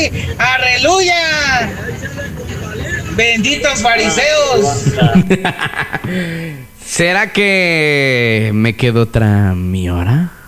sí, aleluya. Benditos fariseos. ¿Será que me quedó otra mi hora?